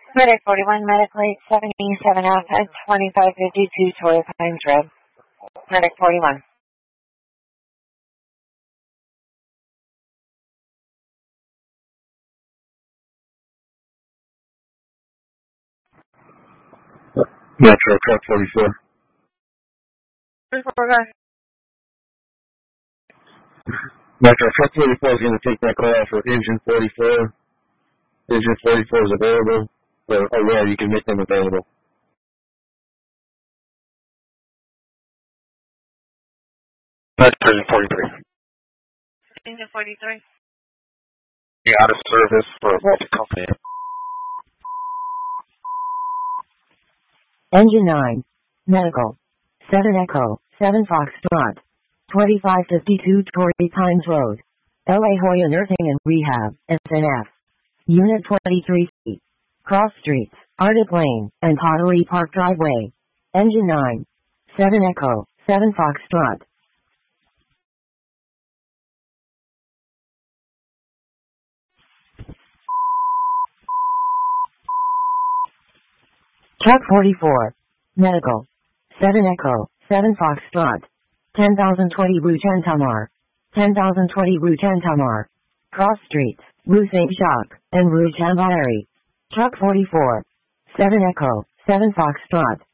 Medic 41, Medic Late 77 Alpha 2552 Torrey Pines Road. Medic 41. Metro Truck 44. Metro Truck 44 is going to take that call out for Engine 44. Engine 44 is available, or where you can make them available. That's Engine 43. Engine 43. You're out of service for a multi-company. Engine 9. Medical. 7 Echo, 7 Foxtrot. 2552 Torrey Pines Road. LA Hoya Nursing and Rehab, SNF. Unit 23C. Cross Streets, Arctic Lane, and Pottery Park Driveway. Engine 9. 7 Echo, 7 Foxtrot. Truck 44. Medical. 7 Echo, 7 Foxtrot. 10,020 Rue Chantamar. 10,020 Rue Chantamar. Cross Streets, Rue St. Jacques, and Rue Chambéry. Truck 44. 7 Echo, 7 Foxtrot.